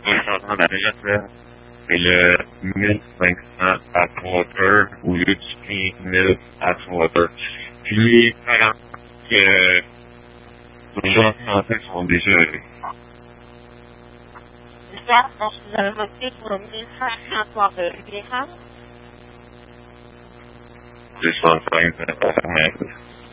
on a déjà fait. C'est le 1500 Atwater au lieu du 15 000 Atwater. Puis, alors que les gens français sont déjà allés. Ça, donc vous avez voté pour le 1500 de Libéral. 205 par mètre.